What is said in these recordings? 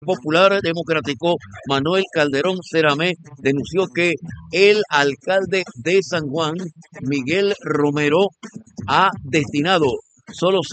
Popular Democrático Manuel Calderón Ceramé denunció que el alcalde de San Juan, Miguel Romero, ha destinado solo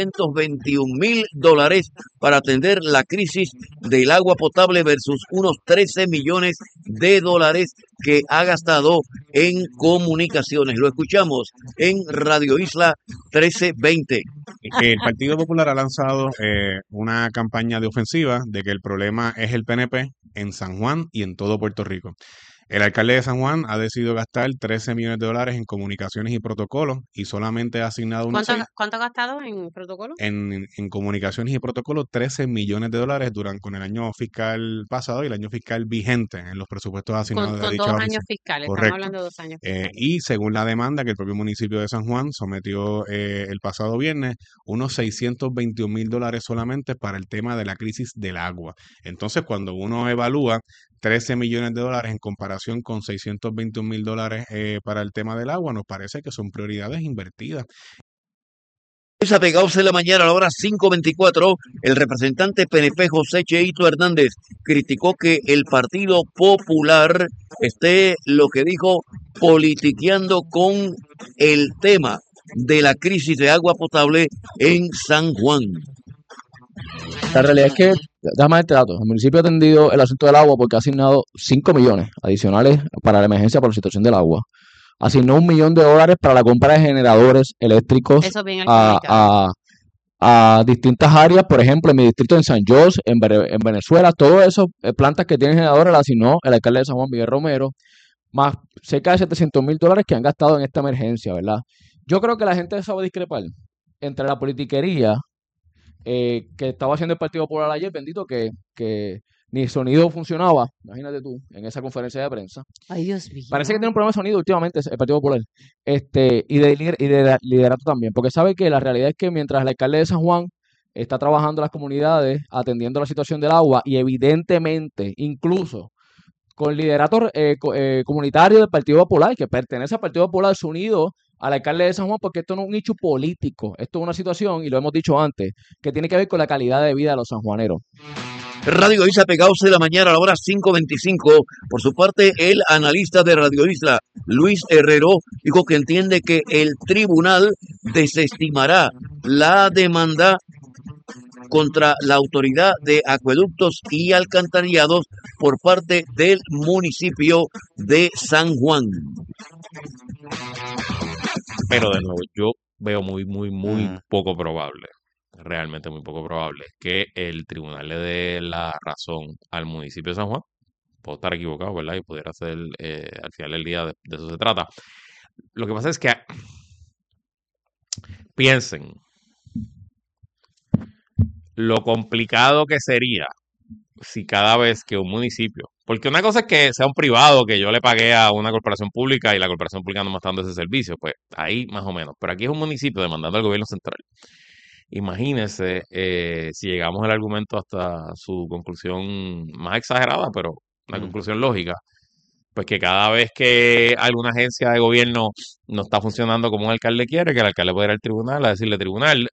$621,000 para atender la crisis del agua potable versus unos $13 millones que ha gastado en comunicaciones. Lo escuchamos en Radio Isla 1320. El Partido Popular ha lanzado una campaña de ofensiva de que el problema es el PNP en San Juan y en todo Puerto Rico. El alcalde de San Juan ha decidido gastar $13 millones en comunicaciones y protocolos y solamente ha asignado unos ¿Cuánto ha gastado en protocolo? en comunicaciones y protocolos $13 millones con el año fiscal pasado y el año fiscal vigente en los presupuestos asignados de Con dicha 2 oficina. años fiscales, Correcto. estamos hablando de 2 años fiscales. Y según la demanda que el propio municipio de San Juan sometió el pasado viernes, unos $621,000 solamente para el tema de la crisis del agua. Entonces, cuando uno evalúa $13 millones en comparación con $621,000 para el tema del agua, nos parece que son prioridades invertidas. Apegados en la mañana a la hora 5:24, el representante PNP José Cheito Hernández criticó que el Partido Popular esté, lo que dijo, politiqueando con el tema de la crisis de agua potable en San Juan. La realidad es que, déjame darte datos, el municipio ha atendido el asunto del agua porque ha asignado 5 millones adicionales para la emergencia por la situación del agua. Asignó $1 millón para la compra de generadores eléctricos Eso bien explicado. a distintas áreas, por ejemplo, en mi distrito en San José, en Venezuela, todas esas plantas que tienen generadores las asignó el alcalde de San Juan, Miguel Romero, más cerca de $700,000 que han gastado en esta emergencia, ¿verdad? Yo creo que la gente sabe discrepar entre la politiquería que estaba haciendo el Partido Popular ayer, bendito, que ni sonido funcionaba, imagínate tú, en esa conferencia de prensa. Ay, Dios mío. Parece que tiene un problema de sonido últimamente el Partido Popular, y de liderato también, porque sabe que la realidad es que mientras el alcalde de San Juan está trabajando en las comunidades, atendiendo la situación del agua, y evidentemente, incluso con liderato comunitario del Partido Popular, que pertenece al Partido Popular, su unido al alcalde de San Juan, porque esto no es un hecho político, esto es una situación, y lo hemos dicho antes, que tiene que ver con la calidad de vida de los sanjuaneros. Radio Isla Pegados de la mañana a la hora 5:25. Por su parte, el analista de Radio Isla, Luis Herrero, dijo que entiende que el tribunal desestimará la demanda contra la autoridad de acueductos y alcantarillados por parte del municipio de San Juan. Pero de nuevo, yo veo muy poco probable, realmente muy poco probable, que el tribunal le dé la razón al municipio de San Juan. Puedo estar equivocado, ¿verdad? Y pudiera ser, al final del día, de eso se trata. Lo que pasa es que piensen lo complicado que sería si cada vez que un municipio, porque una cosa es que sea un privado, que yo le pagué a una corporación pública y la corporación pública no me está dando ese servicio, pues ahí más o menos, pero aquí es un municipio demandando al gobierno central. Imagínense si llegamos al argumento hasta su conclusión más exagerada, pero una conclusión lógica, pues que cada vez que alguna agencia de gobierno no está funcionando como un alcalde quiere, que el alcalde pueda ir al tribunal a decirle, tribunal,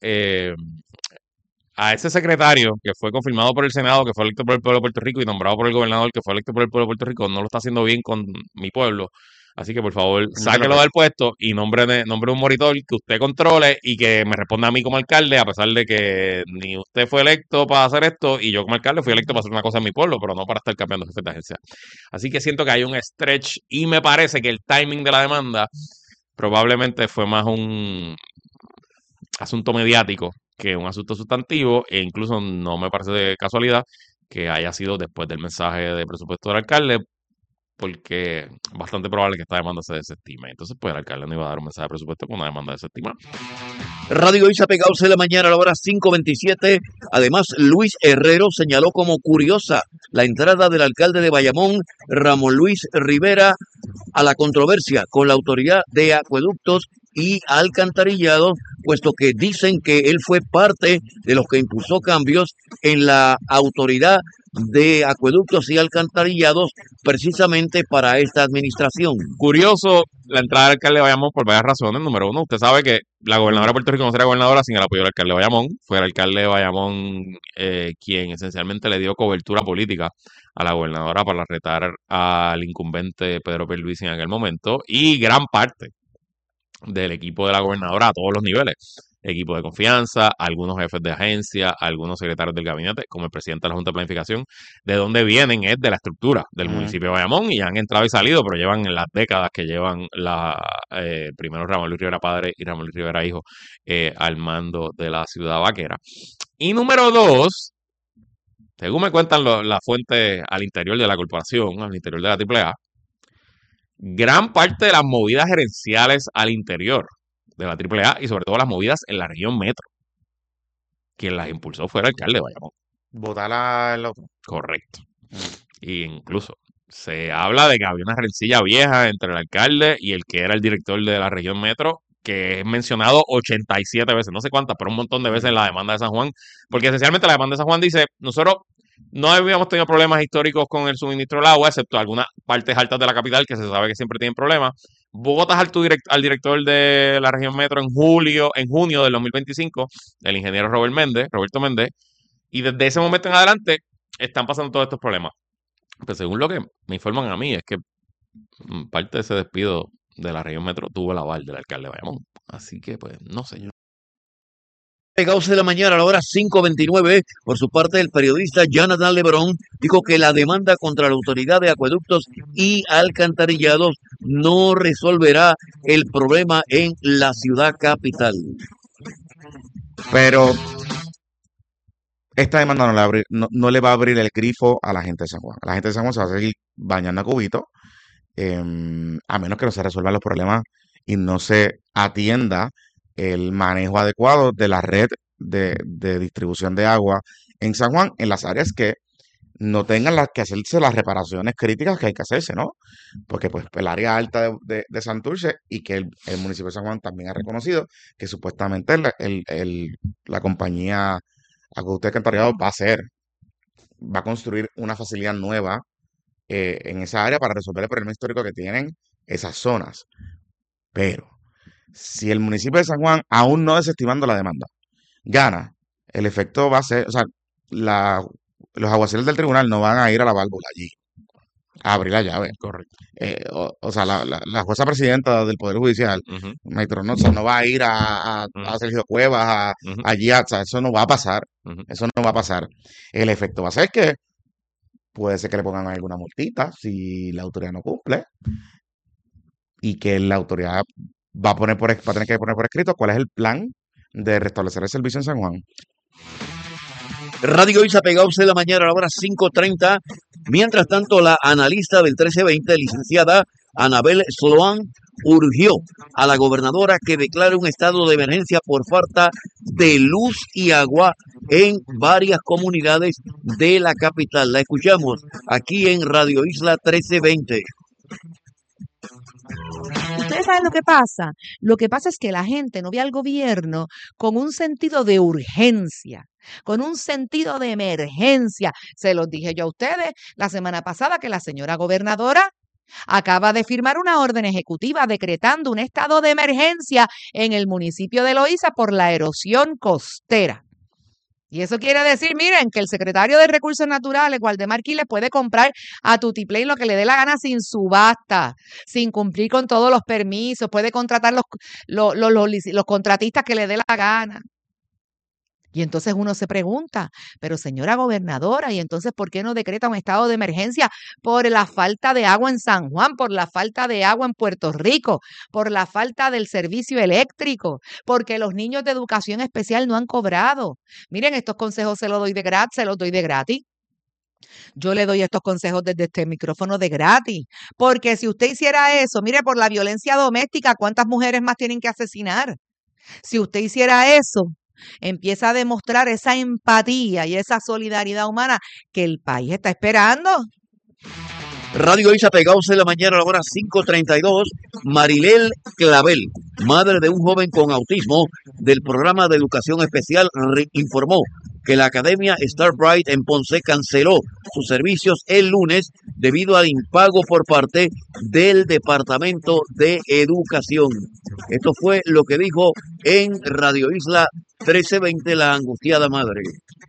a ese secretario que fue confirmado por el Senado, que fue electo por el pueblo de Puerto Rico y nombrado por el gobernador, que fue electo por el pueblo de Puerto Rico, no lo está haciendo bien con mi pueblo. Así que por favor, sáquelo del puesto y nombre un monitor que usted controle y que me responda a mí como alcalde, a pesar de que ni usted fue electo para hacer esto y yo como alcalde fui electo para hacer una cosa en mi pueblo, pero no para estar cambiando jefe de agencia. Así que siento que hay un stretch y me parece que el timing de la demanda probablemente fue más un asunto mediático que un asunto sustantivo, e incluso no me parece de casualidad que haya sido después del mensaje de presupuesto del alcalde, porque es bastante probable que esta demanda se desestime. Entonces, pues el alcalde no iba a dar un mensaje de presupuesto con una demanda desestimada. Radio Isla Pegados de la mañana a la hora 5:27. Además, Luis Herrero señaló como curiosa la entrada del alcalde de Bayamón, Ramón Luis Rivera, a la controversia con la autoridad de acueductos y Alcantarillado, puesto que dicen que él fue parte de los que impulsó cambios en la autoridad de acueductos y alcantarillados precisamente para esta administración. Curioso la entrada del alcalde de Bayamón por varias razones. Número uno, usted sabe que la gobernadora de Puerto Rico no sería gobernadora sin el apoyo del alcalde de Bayamón. Fue el alcalde de Bayamón quien esencialmente le dio cobertura política a la gobernadora para retar al incumbente Pedro Pierluisi en aquel momento, y gran parte del equipo de la gobernadora a todos los niveles. Equipo de confianza, algunos jefes de agencia, algunos secretarios del gabinete, como el presidente de la Junta de Planificación. De dónde vienen es de la estructura del municipio de Bayamón, y han entrado y salido, pero llevan en las décadas que llevan primero Ramón Luis Rivera padre y Ramón Luis Rivera hijo al mando de la ciudad vaquera. Y número dos, según me cuentan las fuentes al interior de la corporación, al interior de la AAA, gran parte de las movidas gerenciales al interior de la AAA y sobre todo las movidas en la región metro, quien las impulsó fue el alcalde de Bayamón. Votar el otro. Correcto. Y incluso se habla de que había una rencilla vieja entre el alcalde y el que era el director de la región metro, que es mencionado 87 veces, no sé cuántas, pero un montón de veces en la demanda de San Juan, porque esencialmente la demanda de San Juan dice, nosotros no habíamos tenido problemas históricos con el suministro del agua, excepto algunas partes altas de la capital que se sabe que siempre tienen problemas. Votas al director de la región metro en junio del 2025, el ingeniero Roberto Méndez, y desde ese momento en adelante están pasando todos estos problemas. Pues según lo que me informan a mí, es que parte de ese despido de la región metro tuvo el aval del alcalde de Bayamón. Así que, pues, no sé yo. Pegados de la mañana a la hora 5:29, por su parte el periodista Jonathan Lebrón dijo que la demanda contra la autoridad de acueductos y alcantarillados no resolverá el problema en la ciudad capital. Pero esta demanda no le va a abrir el grifo a la gente de San Juan. La gente de San Juan se va a seguir bañando a cubito, a menos que no se resuelvan los problemas y no se atienda el manejo adecuado de la red de distribución de agua en San Juan, en las áreas que no tengan que hacerse las reparaciones críticas que hay que hacerse, ¿no? Porque pues el área alta de Santurce, y que el municipio de San Juan también ha reconocido que supuestamente la compañía Acueductos y Alcantarillados va a construir una facilidad nueva en esa área para resolver el problema histórico que tienen esas zonas. Pero si el municipio de San Juan, aún no desestimando la demanda, gana, el efecto va a ser, o sea, los aguaceros del tribunal no van a ir a la válvula allí a abrir la llave. Correcto. O sea, la jueza presidenta del Poder Judicial, Ujú, maestro, no, o sea, no va a ir a ujú, Sergio Cuevas ujú, allí, o sea, eso no va a pasar. ujú. Eso no va a pasar. El efecto va a ser que puede ser que le pongan alguna multita si la autoridad no cumple, y que la autoridad va a tener que poner por escrito cuál es el plan de restablecer el servicio en San Juan. Radio Isa Pegados de la mañana a la hora 5:30. Mientras tanto, la analista del 1320, licenciada Anabel Sloan, urgió a la gobernadora que declare un estado de emergencia por falta de luz y agua en varias comunidades de la capital. La escuchamos aquí en Radio Isla 1320. Ustedes saben lo que pasa. Lo que pasa es que la gente no ve al gobierno con un sentido de urgencia, con un sentido de emergencia. Se los dije yo a ustedes la semana pasada que la señora gobernadora acaba de firmar una orden ejecutiva decretando un estado de emergencia en el municipio de Loíza por la erosión costera. Y eso quiere decir, miren, que el secretario de Recursos Naturales, Waldemar Quiles, puede comprar a Tutiplay lo que le dé la gana sin subasta, sin cumplir con todos los permisos, puede contratar los contratistas que le dé la gana. Y entonces uno se pregunta, pero señora gobernadora, ¿y entonces por qué no decreta un estado de emergencia por la falta de agua en San Juan, por la falta de agua en Puerto Rico, por la falta del servicio eléctrico, porque los niños de educación especial no han cobrado? Miren, estos consejos se los doy de gratis. Yo le doy estos consejos desde este micrófono de gratis, porque si usted hiciera eso, mire, por la violencia doméstica, ¿cuántas mujeres más tienen que asesinar? Si usted hiciera eso, empieza a demostrar esa empatía y esa solidaridad humana que el país está esperando. Radio Isa pegados en la mañana a la hora 5:32. Marilel Clavel, madre de un joven con autismo del programa de educación especial, informó que la Academia Starbright en Ponce canceló sus servicios el lunes debido al impago por parte del Departamento de Educación. Esto fue lo que dijo en Radio Isla 1320 la angustiada madre.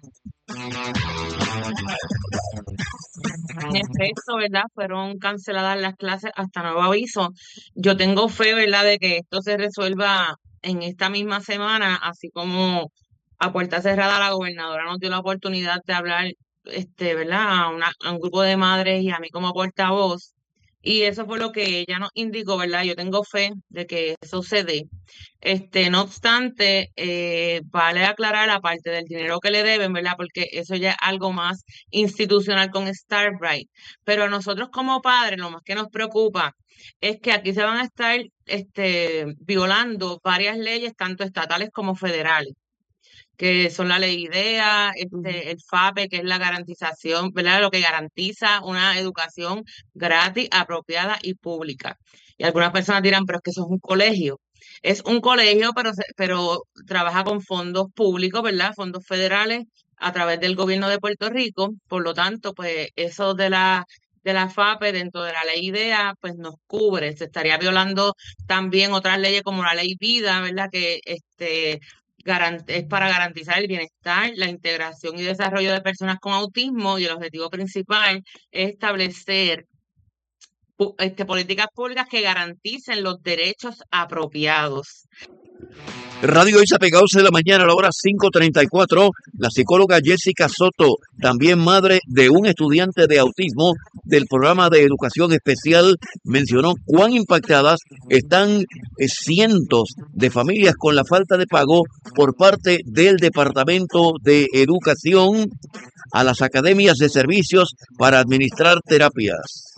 En efecto, ¿verdad? Fueron canceladas las clases hasta nuevo aviso. Yo tengo fe, ¿verdad?, de que esto se resuelva en esta misma semana, así como a puerta cerrada la gobernadora nos dio la oportunidad de hablar, ¿verdad?, a un grupo de madres y a mí como portavoz. Y eso fue lo que ella nos indicó, ¿verdad? Yo tengo fe de que eso se dé. No obstante, vale aclarar la parte del dinero que le deben, ¿verdad? Porque eso ya es algo más institucional con Starbright. Pero a nosotros como padres, lo más que nos preocupa es que aquí se van a estar violando varias leyes, tanto estatales como federales, que son la ley IDEA, el FAPE, que es la garantización, ¿verdad? Lo que garantiza una educación gratis, apropiada y pública. Y algunas personas dirán, pero es que eso es un colegio. Es un colegio, pero trabaja con fondos públicos, ¿verdad? Fondos federales a través del gobierno de Puerto Rico. Por lo tanto, pues eso de la FAPE dentro de la ley IDEA, pues nos cubre. Se estaría violando también otras leyes como la ley Vida, ¿verdad? Que es para garantizar el bienestar, la integración y desarrollo de personas con autismo, y el objetivo principal es establecer políticas públicas que garanticen los derechos apropiados. Radio Isa pegados en la mañana a la hora 5:34. La psicóloga Jessica Soto, también madre de un estudiante de autismo del programa de educación especial, mencionó cuán impactadas están cientos de familias con la falta de pago por parte del Departamento de Educación a las academias de servicios para administrar terapias.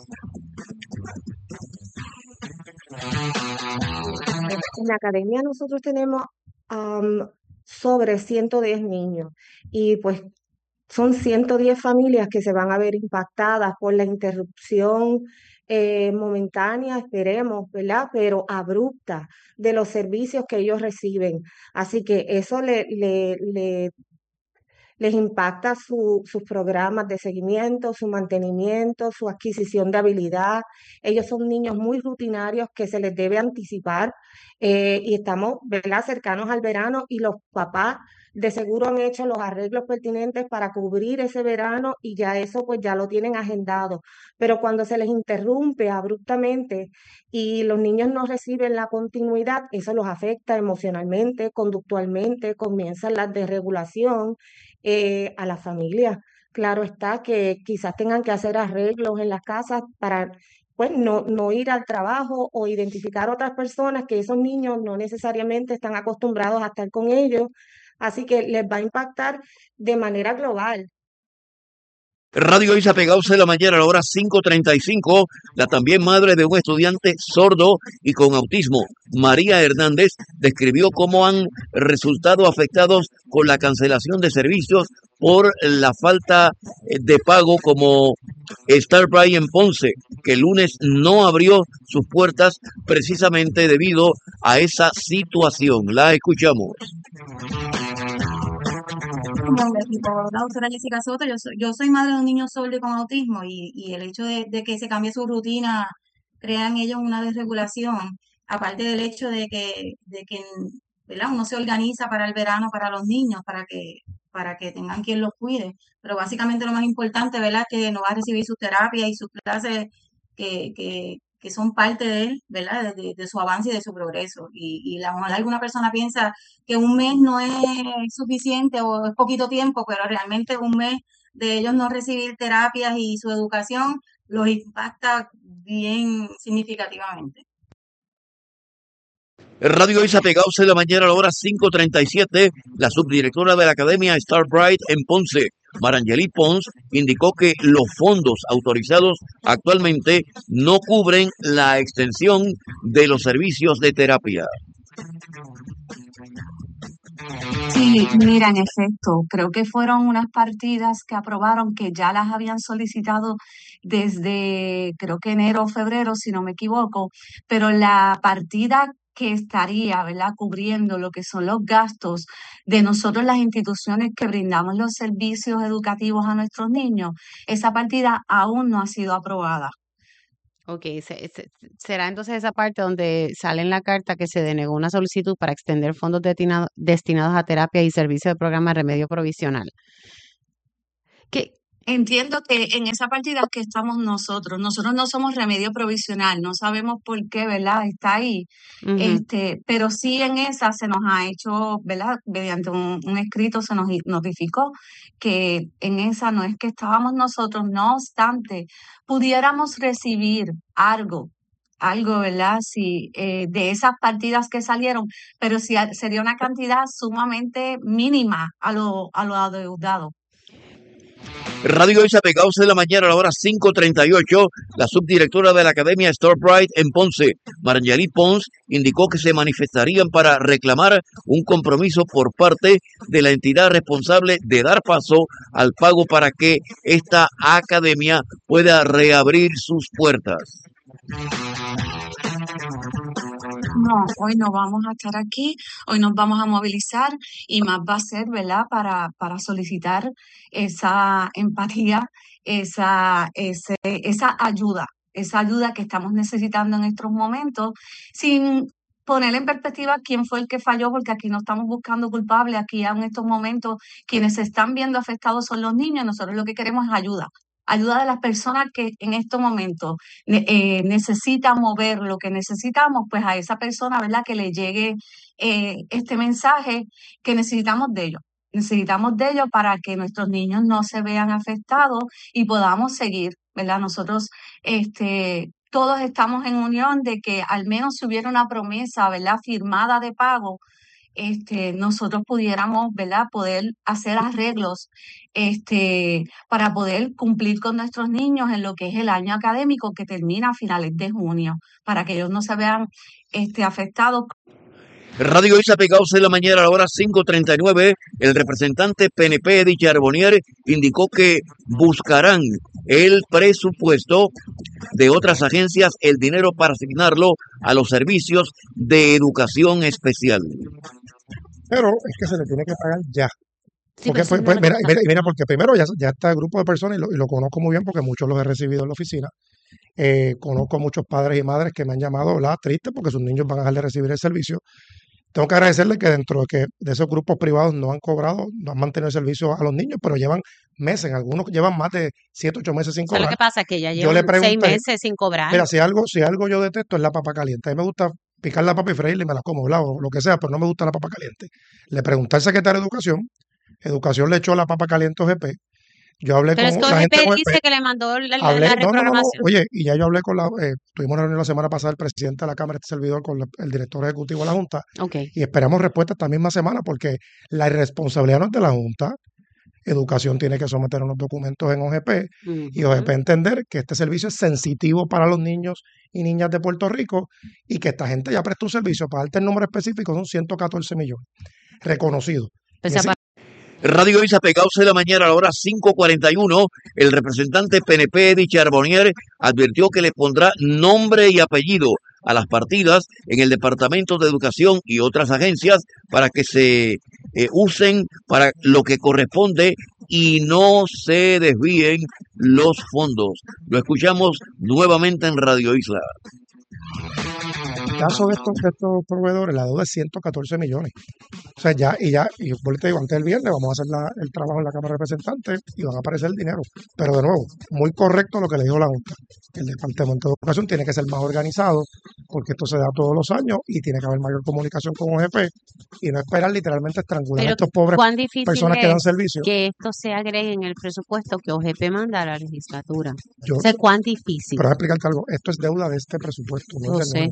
En la academia nosotros tenemos sobre 110 niños y pues son 110 familias que se van a ver impactadas por la interrupción momentánea, esperemos, ¿verdad? Pero abrupta de los servicios que ellos reciben. Así que eso les impacta sus programas de seguimiento, su mantenimiento, su adquisición de habilidad. Ellos son niños muy rutinarios que se les debe anticipar y estamos, ¿verdad?, cercanos al verano y los papás de seguro han hecho los arreglos pertinentes para cubrir ese verano y ya eso pues ya lo tienen agendado. Pero cuando se les interrumpe abruptamente y los niños no reciben la continuidad, eso los afecta emocionalmente, conductualmente, comienzan las desregulación a la familia. Claro está que quizás tengan que hacer arreglos en las casas para pues no ir al trabajo o identificar otras personas que esos niños no necesariamente están acostumbrados a estar con ellos, así que les va a impactar de manera global. Radio Isa pegados en la mañana a la hora 5:35. La también madre de un estudiante sordo y con autismo, María Hernández, describió cómo han resultado afectados con la cancelación de servicios por la falta de pago, como Starbright en Ponce, que el lunes no abrió sus puertas precisamente debido a esa situación. La escuchamos. La doctora Jessica Soto, yo soy madre de un niño sordo con autismo y el hecho de que se cambie su rutina crea en ellos una desregulación, aparte del hecho de que ¿verdad?, uno se organiza para el verano para los niños, para que tengan quien los cuide, pero básicamente lo más importante, ¿verdad?, que no va a recibir sus terapias y sus clases que son parte de él, ¿verdad?, de su avance y de su progreso. Y a lo mejor alguna persona piensa que un mes no es suficiente o es poquito tiempo, pero realmente un mes de ellos no recibir terapias y su educación los impacta bien significativamente. Radio Isa pegados en la mañana a la hora 5:37. La subdirectora de la Academia Starbright en Ponce, Marangeli Pons, indicó que los fondos autorizados actualmente no cubren la extensión de los servicios de terapia. Sí, mira, en efecto, creo que fueron unas partidas que aprobaron que ya las habían solicitado desde, creo que enero o febrero, si no me equivoco, pero la partida que estaría, ¿verdad?, cubriendo lo que son los gastos de nosotros las instituciones que brindamos los servicios educativos a nuestros niños, esa partida aún no ha sido aprobada. Ok, será entonces esa parte donde sale en la carta que se denegó una solicitud para extender fondos destinados a terapia y servicio de programa de remedio provisional. ¿Qué? Entiendo que en esa partida que estamos nosotros no somos remedio provisional, no sabemos por qué, ¿verdad? Está ahí. Ujú. Pero sí en esa se nos ha hecho, ¿verdad? Mediante un escrito se nos notificó que en esa no es que estábamos nosotros, no obstante, pudiéramos recibir algo, ¿verdad? Si de esas partidas que salieron, pero sí sería una cantidad sumamente mínima a lo adeudado. Radio Isa Pegados de la mañana a la hora 5:38, la subdirectora de la Academia Starbright en Ponce, Marjali Pons, indicó que se manifestarían para reclamar un compromiso por parte de la entidad responsable de dar paso al pago para que esta academia pueda reabrir sus puertas. No, hoy no vamos a estar aquí, hoy nos vamos a movilizar y más va a ser, ¿verdad?, para solicitar esa empatía, esa ayuda que estamos necesitando en estos momentos, sin poner en perspectiva quién fue el que falló, porque aquí no estamos buscando culpables, aquí en estos momentos quienes se están viendo afectados son los niños, nosotros lo que queremos es ayuda de las personas que en estos momentos necesitan mover lo que necesitamos, pues a esa persona, ¿verdad?, que le llegue este mensaje que necesitamos de ellos. Necesitamos de ellos para que nuestros niños no se vean afectados y podamos seguir, ¿verdad? Nosotros, todos estamos en unión de que al menos si hubiera una promesa, ¿verdad?, firmada de pago, nosotros pudiéramos, ¿verdad?, poder hacer arreglos para poder cumplir con nuestros niños en lo que es el año académico que termina a finales de junio, para que ellos no se vean afectados. Radio Isa Pegados de la mañana a la hora 5:39, el representante PNP de Charbonnier indicó que buscarán el presupuesto de otras agencias, el dinero para asignarlo a los servicios de educación especial. Pero es que se le tiene que pagar ya. Sí, Porque, pero eso es una cosa. mira, porque primero ya está el grupo de personas y lo conozco muy bien porque muchos los he recibido en la oficina. Conozco a muchos padres y madres que me han llamado, ¿verdad?, tristes porque sus niños van a dejar de recibir el servicio. Tengo que agradecerles que dentro de esos grupos privados no han cobrado, no han mantenido el servicio a los niños, pero llevan meses, algunos llevan más de 7, 8 meses sin ¿Sabes lo cobrar. que pasa? Que ya Yo le llevan 6 pregunté, meses sin cobrar. mira, si algo yo detesto es la papa caliente. A mí me gusta picar la papa y freírla y me la como, ¿verdad?, o lo que sea, pero no me gusta la papa caliente. Le pregunté al secretario de Educación le echó la papa caliente a OGP. Yo hablé Pero es con que la gente de OGP OGP, dice que le mandó la no, reprogramación. oye, y ya yo hablé tuvimos una reunión la semana pasada el presidente de la Cámara, este servidor, con el director ejecutivo de la Junta, Ok. y esperamos respuesta esta misma semana porque la irresponsabilidad no es de la Junta. Educación tiene que someter unos documentos en OGP y OGP entender que este servicio es sensitivo para los niños y niñas de Puerto Rico y que esta gente ya prestó un servicio. Para darte el número específico son 114 millones reconocidos. Pues Y así, Radio Isa Pegados de la mañana a la hora 5:41, el representante PNP de Charbonnier advirtió que le pondrá nombre y apellido a las partidas en el Departamento de Educación y otras agencias para que se usen para lo que corresponde y no se desvíen los fondos. Lo escuchamos nuevamente en Radio Isla. En el caso de estos proveedores, la deuda es 114 millones. O sea, y por te digo, antes del viernes vamos a hacer el trabajo en la Cámara de Representantes y van a aparecer el dinero. Pero de nuevo, muy correcto lo que le dijo la Junta. El Departamento de Educación tiene que ser más organizado porque esto se da todos los años y tiene que haber mayor comunicación con OGP y no esperar literalmente estrangular a Pero estos pobres ¿cuán difícil personas que dan es servicio. que esto se agregue en el presupuesto que OGP manda a la legislatura? Yo, O sea, ¿cuán difícil? pero voy a explicarte algo. Esto es deuda de este presupuesto, no No es del sé. nuevo.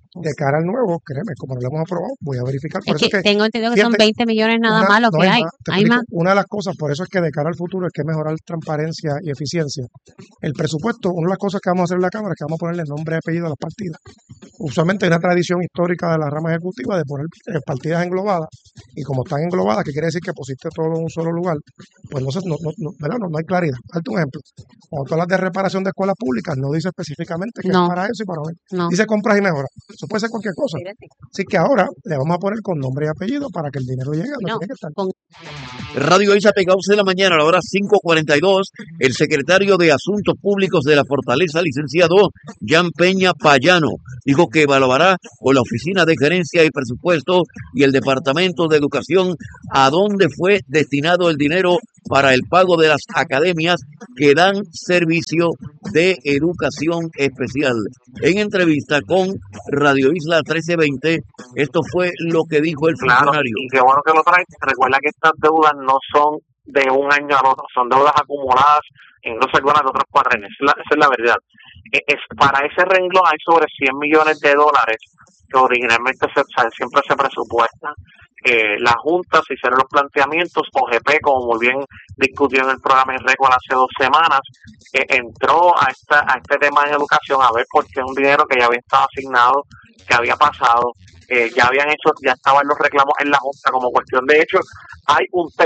de cara al nuevo, créeme, como no lo hemos aprobado, voy a verificar. Por Es eso es que que, tengo entendido que son fíjate, 20 millones nada una, más lo no que hay hay. más, te Hay explico, más. una de las cosas, por eso es que de cara al futuro es que mejorar transparencia y eficiencia. El presupuesto, una de las cosas que vamos a hacer en la Cámara es que vamos a ponerle nombre y apellido a las partidas. Usualmente hay una tradición histórica de la rama ejecutiva de poner partidas englobadas, y como están englobadas, que quiere decir que pusiste todo en un solo lugar, pues ¿verdad? No hay claridad. Darte un ejemplo. Cuando tú hablas de reparación de escuelas públicas, no dice específicamente que es No, para eso y para eso. no. Dice compras y mejoras. Eso puede ser cualquier cosa. Así que ahora le vamos a poner con nombre y apellido para que el dinero llegue a donde No, tiene que estar. con Radio Isa Pegados de la mañana, a la hora 5:42, el secretario de Asuntos Públicos de la Fortaleza, licenciado Jan Peña Payano, dijo que evaluará con la Oficina de Gerencia y Presupuesto y el Departamento de Educación a dónde fue destinado el dinero para el pago de las academias que dan servicio de educación especial. En entrevista con Radio Isla 1320, esto fue lo que dijo el Claro, funcionario. y qué bueno que lo traes. Recuerda que estas deudas no son de un año al otro, son deudas acumuladas, incluso algunas de otros cuatrenios. Esa es la verdad. Para ese renglón hay sobre 100 millones de dólares que originalmente siempre se presupuesta. La Junta se hicieron los planteamientos, OGP, como muy bien discutió en el programa en Récord hace 2 semanas, entró a este tema en educación a ver por qué un dinero que ya había estado asignado, que había pasado, ya estaban los reclamos en la Junta como cuestión de hecho. Hay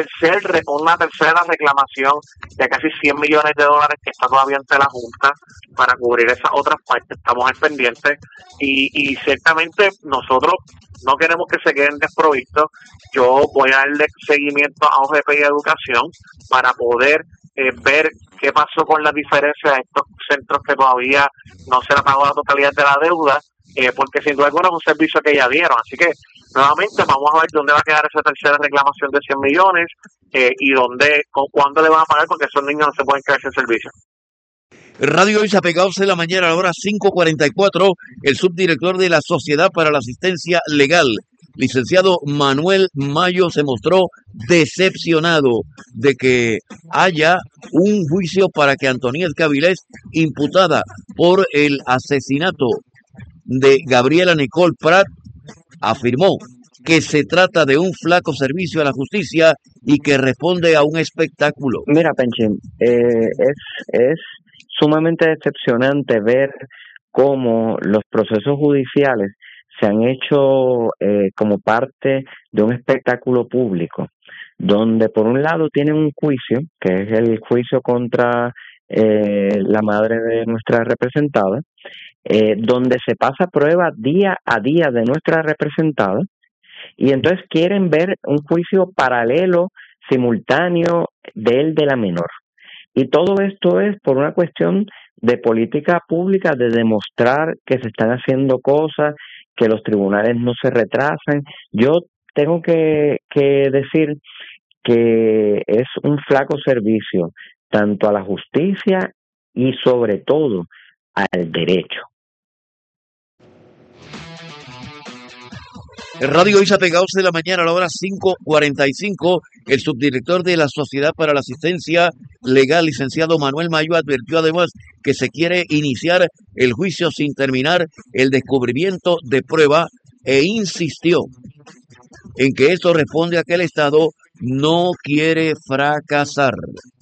una tercera reclamación de casi 100 millones de dólares que está todavía ante la Junta para cubrir esas otras partes. Estamos al pendiente y ciertamente nosotros no queremos que se queden desprovistos. Yo voy a darle seguimiento a OGP y a Educación para poder ver qué pasó con la diferencia de estos centros que todavía no se le pagó la totalidad de la deuda, porque sin duda alguna es un servicio que ya dieron. Así que nuevamente vamos a ver dónde va a quedar esa tercera reclamación de 100 millones y cuándo le van a pagar, porque esos niños no se pueden quedar sin servicio. Radio Isa Pegados de la mañana, a la hora 5:44, el subdirector de la Sociedad para la Asistencia Legal, licenciado Manuel Mayo, se mostró decepcionado de que haya un juicio para que Antonieta Avilés, imputada por el asesinato de Gabriela Nicole Prat, afirmó que se trata de un flaco servicio a la justicia y que responde a un espectáculo. Mira, Penchín, es sumamente decepcionante ver cómo los procesos judiciales se han hecho como parte de un espectáculo público, donde por un lado tienen un juicio, que es el juicio contra la madre de nuestra representada, donde se pasa prueba día a día de nuestra representada, y entonces quieren ver un juicio paralelo, simultáneo, de la menor. Y todo esto es por una cuestión de política pública, de demostrar que se están haciendo cosas, que los tribunales no se retrasan. Yo tengo que decir que es un flaco servicio tanto a la justicia y sobre todo al derecho. Radio Isa Pegados de la mañana, a la hora 5:45, el subdirector de la Sociedad para la Asistencia Legal, licenciado Manuel Mayo, advirtió además que se quiere iniciar el juicio sin terminar el descubrimiento de prueba e insistió en que esto responde a que el Estado no quiere fracasar.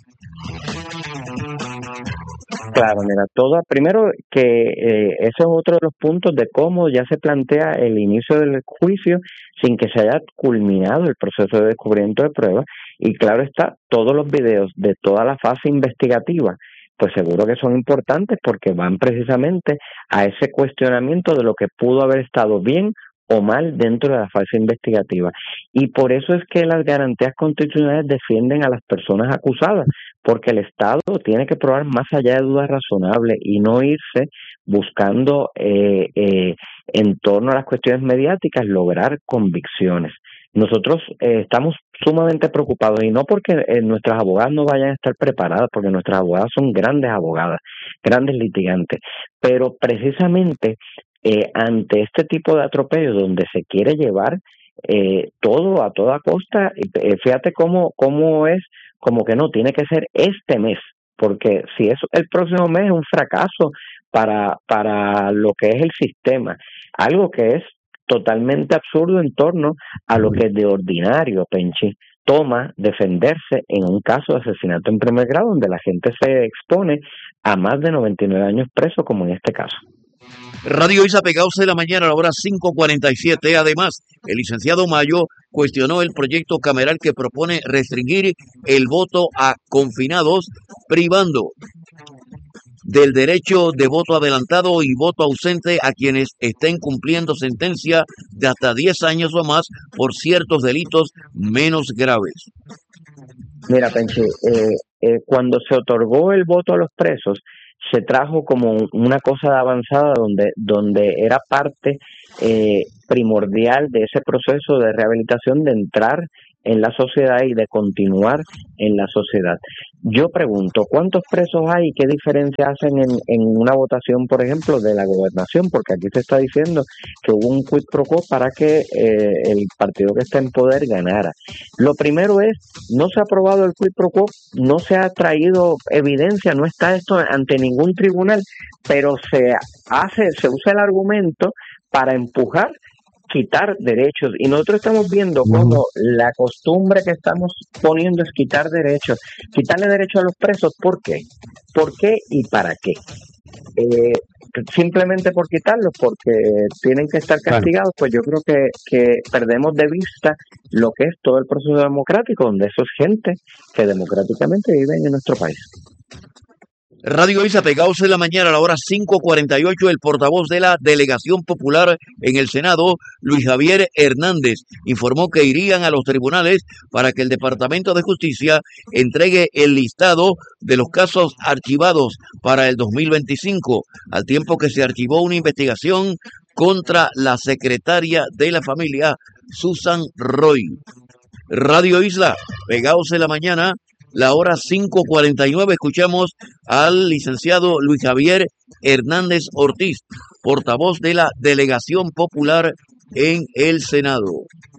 Claro, mira, primero que eso es otro de los puntos de cómo ya se plantea el inicio del juicio sin que se haya culminado el proceso de descubrimiento de pruebas, y claro está, todos los videos de toda la fase investigativa, pues seguro que son importantes porque van precisamente a ese cuestionamiento de lo que pudo haber estado bien o mal dentro de la fase investigativa. Y por eso es que las garantías constitucionales defienden a las personas acusadas, porque el Estado tiene que probar más allá de dudas razonables y no irse buscando en torno a las cuestiones mediáticas lograr convicciones. Nosotros estamos sumamente preocupados, y no porque nuestras abogadas no vayan a estar preparadas, porque nuestras abogadas son grandes abogadas, grandes litigantes, pero precisamente ante este tipo de atropellos donde se quiere llevar todo a toda costa, fíjate cómo es, como que no, tiene que ser este mes, porque si es el próximo mes es un fracaso para lo que es el sistema, algo que es totalmente absurdo en torno a lo que de ordinario, Penchi, toma defenderse en un caso de asesinato en primer grado donde la gente se expone a más de 99 años preso, como en este caso. Radio Isla Pegados de la mañana a la hora 5:47. Además, el licenciado Mayo cuestionó el proyecto cameral que propone restringir el voto a confinados, privando del derecho de voto adelantado y voto ausente a quienes estén cumpliendo sentencia de hasta 10 años o más por ciertos delitos menos graves. Mira, Penchi, cuando se otorgó el voto a los presos, se trajo como una cosa avanzada donde era parte primordial de ese proceso de rehabilitación, de entrar en la sociedad y de continuar en la sociedad. Yo pregunto, ¿cuántos presos hay y qué diferencia hacen en una votación, por ejemplo, de la gobernación? Porque aquí se está diciendo que hubo un quid pro quo para que el partido que está en poder ganara. Lo primero es, no se ha aprobado el quid pro quo, no se ha traído evidencia, no está esto ante ningún tribunal, pero se usa el argumento para empujar, quitar derechos, y nosotros estamos viendo cómo la costumbre que estamos poniendo es quitar derechos, quitarle derechos a los presos. ¿Por qué? ¿Por qué y para qué? Simplemente por quitarlos, porque tienen que estar castigados. Pues yo creo que perdemos de vista lo que es todo el proceso democrático, donde eso es gente que democráticamente vive en nuestro país. Radio Isla Pegados de la mañana a la hora 5:48. El portavoz de la Delegación Popular en el Senado, Luis Javier Hernández, informó que irían a los tribunales para que el Departamento de Justicia entregue el listado de los casos archivados para el 2025, al tiempo que se archivó una investigación contra la secretaria de la familia, Susan Roy. Radio Isla Pegados de la mañana, la hora 5:49, escuchamos al licenciado Luis Javier Hernández Ortiz, portavoz de la Delegación Popular en el Senado.